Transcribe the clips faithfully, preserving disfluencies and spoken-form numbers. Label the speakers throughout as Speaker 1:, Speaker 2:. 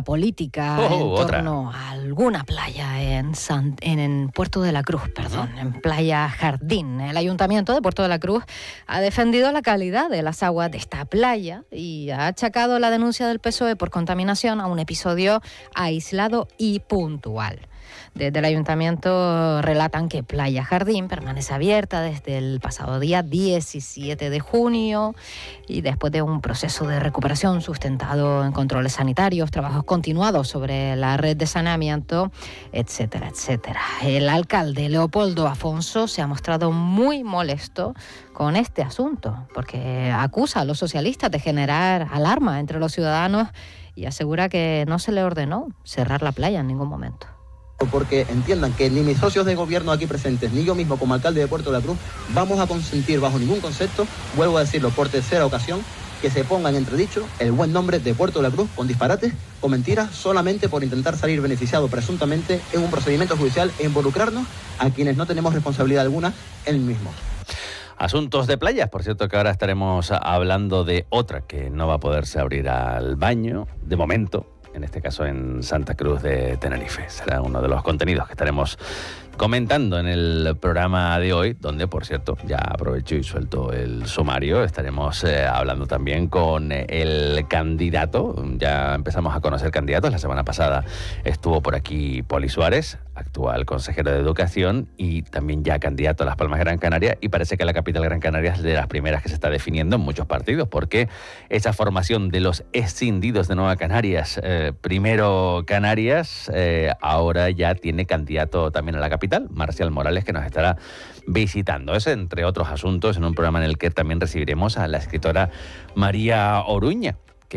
Speaker 1: la política
Speaker 2: Oh,
Speaker 1: en torno otra. a alguna playa en, San, en, en Puerto de la Cruz, perdón, uh-huh. en Playa Jardín. El Ayuntamiento de Puerto de la Cruz ha defendido la calidad de las aguas de esta playa y ha achacado la denuncia del P S O E por contaminación a un episodio aislado y puntual. Desde el Ayuntamiento relatan que Playa Jardín permanece abierta desde el pasado día diecisiete de junio y después de un proceso de recuperación sustentado en controles sanitarios, trabajos continuados sobre la red de saneamiento, etcétera, etcétera. El alcalde Leopoldo Afonso se ha mostrado muy molesto con este asunto porque acusa a los socialistas de generar alarma entre los ciudadanos y asegura que no se le ordenó cerrar la playa en ningún momento.
Speaker 3: Porque entiendan que ni mis socios de gobierno aquí presentes, ni yo mismo como alcalde de Puerto de la Cruz, vamos a consentir bajo ningún concepto, vuelvo a decirlo por tercera ocasión, que se ponga en entredicho el buen nombre de Puerto de la Cruz con disparates, con mentiras, solamente por intentar salir beneficiado presuntamente en un procedimiento judicial e involucrarnos a quienes no tenemos responsabilidad alguna en el mismo.
Speaker 2: Asuntos de playas, por cierto que ahora estaremos hablando de otra que no va a poderse abrir al baño, de momento, en este caso en Santa Cruz de Tenerife. Será uno de los contenidos que estaremos comentando en el programa de hoy, donde, por cierto, ya aprovecho y suelto el sumario. Estaremos eh, hablando también con el candidato. Ya empezamos a conocer candidatos. La semana pasada estuvo por aquí Poli Suárez, actual consejero de Educación y también ya candidato a Las Palmas Gran Canaria, y parece que la capital Gran Canaria es de las primeras que se está definiendo en muchos partidos, porque esa formación de los escindidos de Nueva Canarias, eh, primero Canarias, eh, ahora ya tiene candidato también a la capital, Marcial Morales, que nos estará visitando. Es, entre otros asuntos, en un programa en el que también recibiremos a la escritora María Oruña,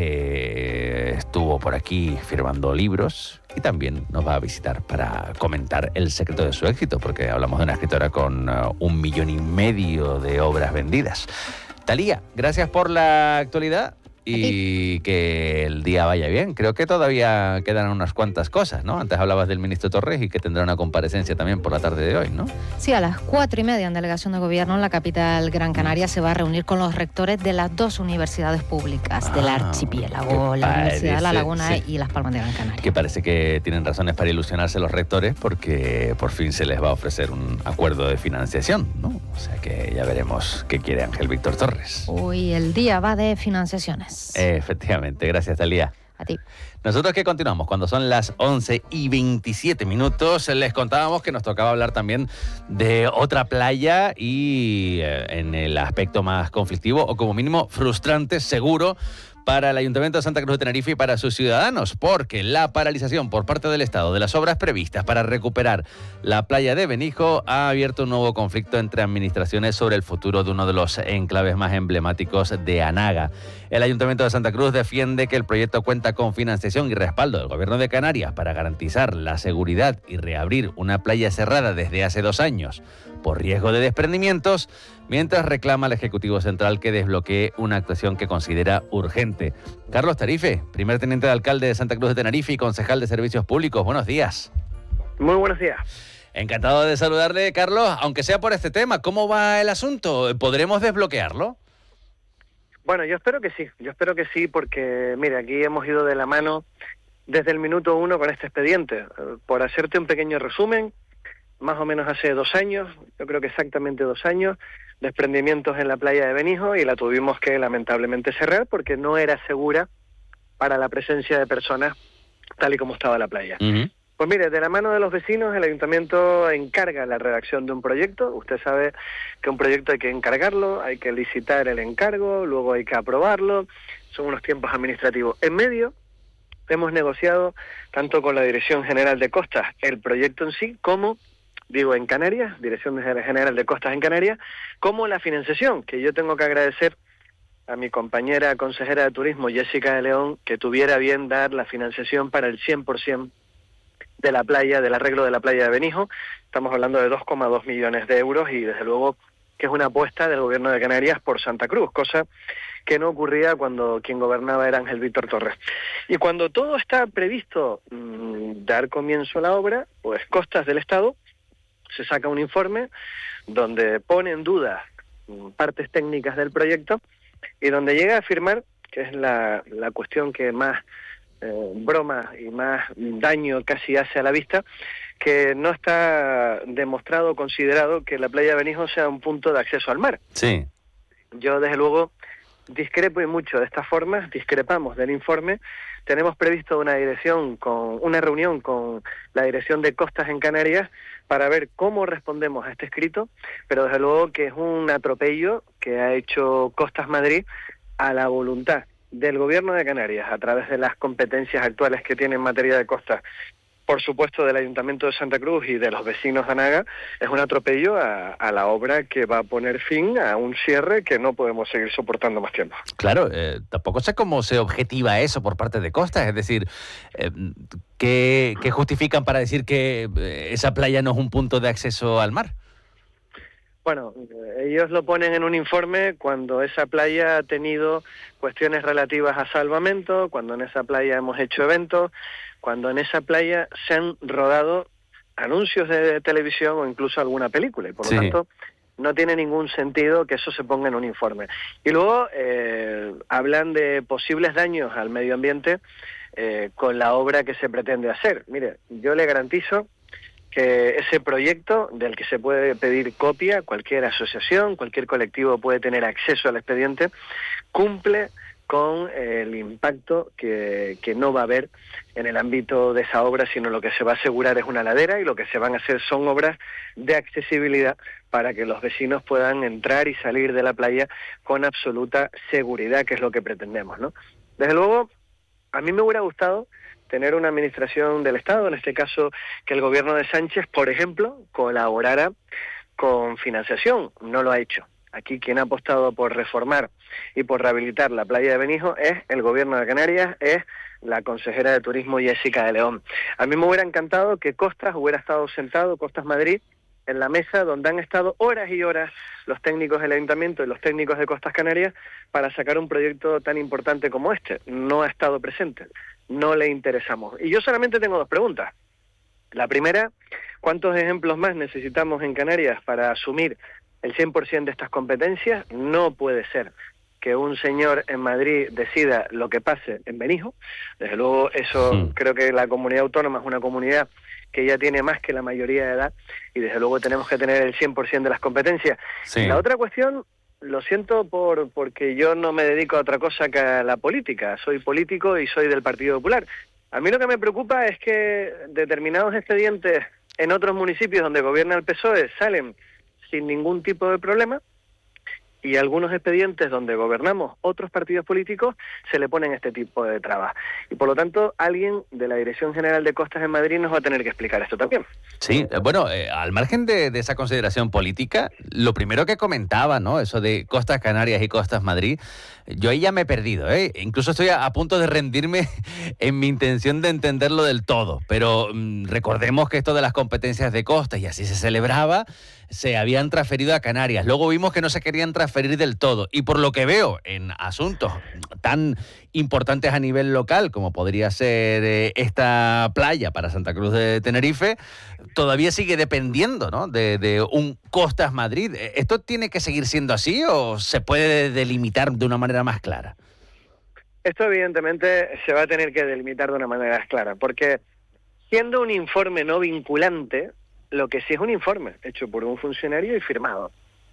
Speaker 2: que estuvo por aquí firmando libros y también nos va a visitar para comentar el secreto de su éxito, porque hablamos de una escritora con uh, un millón y medio de obras vendidas. Talía, gracias por la actualidad y que el día vaya bien. Creo que todavía quedan unas cuantas cosas, ¿no? Antes hablabas del ministro Torres y que tendrá una comparecencia también por la tarde de hoy, ¿no?
Speaker 1: Sí, a las cuatro y media en delegación de gobierno en la capital Gran Canaria se va a reunir con los rectores de las dos universidades públicas ah, del archipiélago, la Universidad de La Laguna sí. y Las Palmas de Gran Canaria.
Speaker 2: Que parece que tienen razones para ilusionarse los rectores porque por fin se les va a ofrecer un acuerdo de financiación, ¿no? O sea que ya veremos qué quiere Ángel Víctor Torres.
Speaker 1: Hoy el día va de financiaciones.
Speaker 2: Efectivamente, gracias Talía.
Speaker 1: A ti.
Speaker 2: Nosotros que continuamos, cuando son las once y veintisiete minutos, les contábamos que nos tocaba hablar también de otra playa y eh, en el aspecto más conflictivo o como mínimo frustrante, seguro, para el Ayuntamiento de Santa Cruz de Tenerife y para sus ciudadanos, porque la paralización por parte del Estado de las obras previstas para recuperar la playa de Benijo ha abierto un nuevo conflicto entre administraciones sobre el futuro de uno de los enclaves más emblemáticos de Anaga. El Ayuntamiento de Santa Cruz defiende que el proyecto cuenta con financiación y respaldo del Gobierno de Canarias para garantizar la seguridad y reabrir una playa cerrada desde hace dos años por riesgo de desprendimientos, mientras reclama al Ejecutivo Central que desbloquee una actuación que considera urgente. Carlos Tarife, primer teniente de alcalde de Santa Cruz de Tenerife y concejal de Servicios Públicos. Buenos días.
Speaker 4: Muy buenos días.
Speaker 2: Encantado de saludarle, Carlos, aunque sea por este tema. ¿Cómo va el asunto? ¿Podremos desbloquearlo?
Speaker 4: Bueno, yo espero que sí, yo espero que sí, porque, mire, aquí hemos ido de la mano desde el minuto uno con este expediente. Por hacerte un pequeño resumen, más o menos hace dos años, yo creo que exactamente dos años, desprendimientos en la playa de Benijo y la tuvimos que lamentablemente cerrar porque no era segura para la presencia de personas tal y como estaba la playa. Uh-huh. Pues mire, de la mano de los vecinos el ayuntamiento encarga la redacción de un proyecto. Usted sabe que un proyecto hay que encargarlo, hay que licitar el encargo, luego hay que aprobarlo, son unos tiempos administrativos. En medio hemos negociado tanto con la Dirección General de Costas el proyecto en sí como digo en Canarias, Dirección General de Costas en Canarias, como la financiación, que yo tengo que agradecer a mi compañera consejera de Turismo, Jessica de León, que tuviera bien dar la financiación para el cien por ciento de la playa, del arreglo de la playa de Benijo. Estamos hablando de dos coma dos millones de euros y desde luego que es una apuesta del Gobierno de Canarias por Santa Cruz, cosa que no ocurría cuando quien gobernaba era Ángel Víctor Torres. Y cuando todo está previsto mmm, dar comienzo a la obra, pues Costas del Estado se saca un informe donde pone en duda partes técnicas del proyecto y donde llega a afirmar, que es la, la cuestión que más eh, broma y más daño casi hace a la vista, que no está demostrado o considerado que la playa de Benijo sea un punto de acceso al mar.
Speaker 2: Sí.
Speaker 4: Yo, desde luego, discrepo y mucho de estas formas, discrepamos del informe. Tenemos previsto una dirección con una reunión con la Dirección de Costas en Canarias para ver cómo respondemos a este escrito, pero desde luego que es un atropello que ha hecho Costas Madrid a la voluntad del Gobierno de Canarias, a través de las competencias actuales que tiene en materia de costas, por supuesto del Ayuntamiento de Santa Cruz y de los vecinos de Anaga. Es un atropello a, a la obra que va a poner fin a un cierre que no podemos seguir soportando más tiempo.
Speaker 2: Claro, eh, tampoco sé cómo se objetiva eso por parte de Costas, es decir, eh, ¿qué, ¿qué justifican para decir que eh, esa playa no es un punto de acceso al mar?
Speaker 4: Bueno, ellos lo ponen en un informe cuando esa playa ha tenido cuestiones relativas a salvamento, cuando en esa playa hemos hecho eventos, cuando en esa playa se han rodado anuncios de televisión o incluso alguna película, y por lo
Speaker 2: Sí.
Speaker 4: tanto no tiene ningún sentido que eso se ponga en un informe. Y luego eh, hablan de posibles daños al medio ambiente eh, con la obra que se pretende hacer. Mire, yo le garantizo que ese proyecto, del que se puede pedir copia, cualquier asociación, cualquier colectivo puede tener acceso al expediente, cumple con el impacto que, que no va a haber en el ámbito de esa obra, sino lo que se va a asegurar es una ladera, y lo que se van a hacer son obras de accesibilidad para que los vecinos puedan entrar y salir de la playa con absoluta seguridad, que es lo que pretendemos, ¿no? Desde luego, a mí me hubiera gustado tener una administración del Estado, en este caso que el gobierno de Sánchez, por ejemplo, colaborara con financiación. No lo ha hecho. Aquí quien ha apostado por reformar y por rehabilitar la playa de Benijo es el gobierno de Canarias, es la consejera de Turismo Jessica de León. A mí me hubiera encantado que Costas hubiera estado sentado, Costas Madrid, en la mesa donde han estado horas y horas los técnicos del Ayuntamiento y los técnicos de Costas Canarias para sacar un proyecto tan importante como este. No ha estado presente, no le interesamos. Y yo solamente tengo dos preguntas. La primera, ¿cuántos ejemplos más necesitamos en Canarias para asumir el cien por ciento de estas competencias? No puede ser que un señor en Madrid decida lo que pase en Benijo. Desde luego, eso
Speaker 2: Sí.
Speaker 4: creo que la comunidad autónoma es una comunidad que ya tiene más que la mayoría de edad, y desde luego tenemos que tener el cien por ciento de las competencias.
Speaker 2: Sí.
Speaker 4: Y la otra cuestión, lo siento por porque yo no me dedico a otra cosa que a la política. Soy político y soy del Partido Popular. A mí lo que me preocupa es que determinados expedientes en otros municipios donde gobierna el P S O E salen sin ningún tipo de problema, y algunos expedientes donde gobernamos otros partidos políticos se le ponen este tipo de trabas. Y por lo tanto, alguien de la Dirección General de Costas en Madrid nos va a tener que explicar esto también.
Speaker 2: Sí, eh, bueno, eh, al margen de, de esa consideración política, lo primero que comentaba, ¿no? Eso de Costas Canarias y Costas Madrid, yo ahí ya me he perdido, ¿eh? Incluso estoy a, a punto de rendirme en mi intención de entenderlo del todo, pero mmm, recordemos que esto de las competencias de costas, y así se celebraba, se habían transferido a Canarias. Luego vimos que no se querían transferir del todo, y por lo que veo en asuntos tan importantes a nivel local como podría ser eh, esta playa para Santa Cruz de Tenerife, todavía sigue dependiendo, ¿no?, de, de un Costas Madrid. ¿Esto tiene que seguir siendo así o se puede delimitar de una manera más clara?
Speaker 4: Esto evidentemente se va a tener que delimitar de una manera más clara, porque siendo un informe no vinculante, lo que sí es un informe hecho por un funcionario y firmado.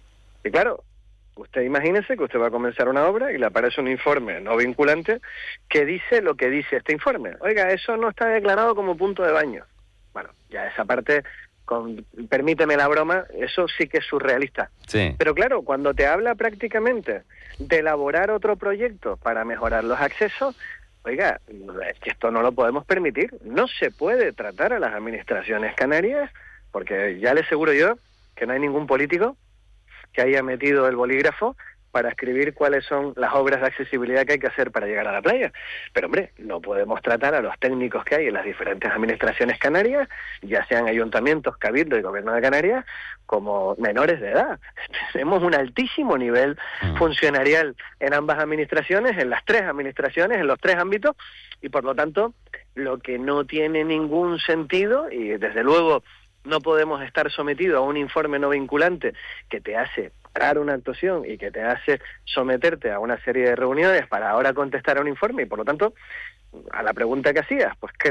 Speaker 4: Y claro, usted imagínese que usted va a comenzar una obra y le aparece un informe no vinculante que dice lo que dice este informe. Oiga, eso no está declarado como punto de baño. Bueno, ya esa parte, con, permíteme la broma, eso sí que es surrealista.
Speaker 2: Sí.
Speaker 4: Pero claro, cuando te habla prácticamente de elaborar otro proyecto para mejorar los accesos, oiga, es que esto no lo podemos permitir. No se puede tratar a las administraciones canarias, porque ya le aseguro yo que no hay ningún político que haya metido el bolígrafo para escribir cuáles son las obras de accesibilidad que hay que hacer para llegar a la playa. Pero hombre, no podemos tratar a los técnicos que hay en las diferentes administraciones canarias, ya sean ayuntamientos, cabildo y gobierno de Canarias, como menores de edad. Tenemos un altísimo nivel
Speaker 2: Mm.
Speaker 4: funcionarial en ambas administraciones, en las tres administraciones, en los tres ámbitos, y por lo tanto, lo que no tiene ningún sentido, y desde luego no podemos estar sometidos a un informe no vinculante que te hace parar una actuación y que te hace someterte a una serie de reuniones para ahora contestar a un informe, y por lo tanto a la pregunta que hacías, pues creo